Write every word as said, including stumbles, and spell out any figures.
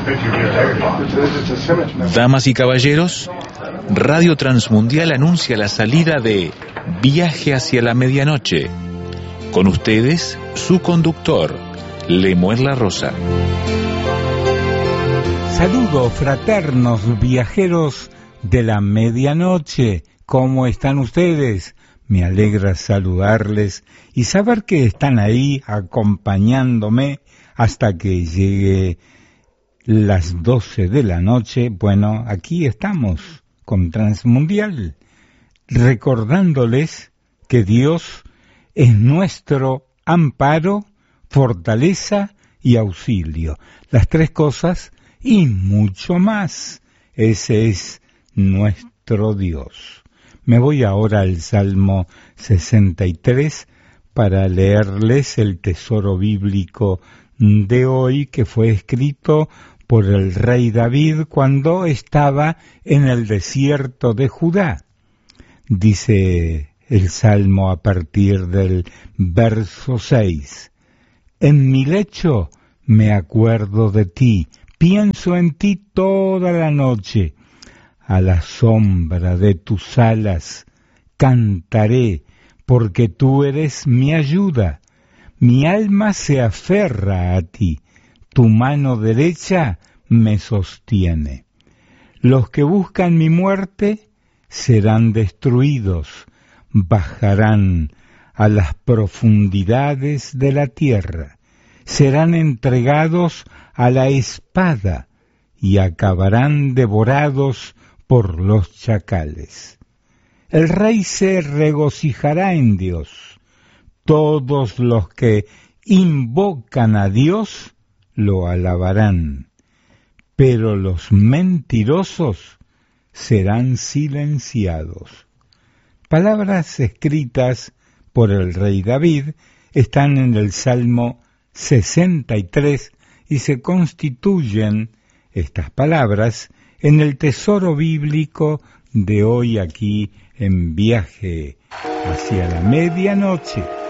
Damas y caballeros, Radio Transmundial anuncia la salida de Viaje hacia la Medianoche. Con ustedes, su conductor, Lemuel La Rosa. Saludos fraternos viajeros de la medianoche. ¿Cómo están ustedes? Me alegra saludarles y saber que están ahí acompañándome hasta que llegue las doce de la noche. Bueno, aquí estamos con Transmundial, recordándoles que Dios es nuestro amparo, fortaleza y auxilio. Las tres cosas y mucho más. Ese es nuestro Dios. Me voy ahora al Salmo sesenta y tres para leerles el tesoro bíblico de hoy, que fue escrito por el rey David cuando estaba en el desierto de Judá. Dice el Salmo a partir del verso seis. En mi lecho me acuerdo de ti, pienso en ti toda la noche. A la sombra de tus alas cantaré, porque tú eres mi ayuda. Mi alma se aferra a ti, tu mano derecha me sostiene. Los que buscan mi muerte serán destruidos, bajarán a las profundidades de la tierra, serán entregados a la espada y acabarán devorados por los chacales. El rey se regocijará en Dios. Todos los que invocan a Dios lo alabarán, pero los mentirosos serán silenciados. Palabras escritas por el rey David están en el Salmo sesenta y tres y se constituyen estas palabras en el tesoro bíblico de hoy aquí en Viaje hacia la Medianoche.